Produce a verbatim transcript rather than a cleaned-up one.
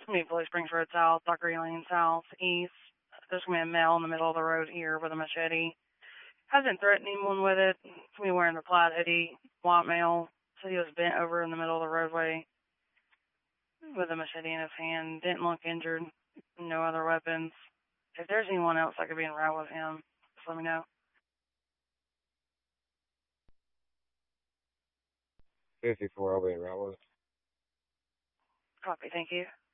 Meet Bully Springs Road South, Dockery Lane South, East. There's going to be a male in the middle of the road here with a machete. Hasn't threatened anyone with it. He's going to be wearing a plaid hoodie, white male. So he was bent over in the middle of the roadway with a machete in his hand. Didn't look injured. No other weapons. If there's anyone else that could be in route with him, just let me know. fifty-four, I'll be in route with. Copy, thank you.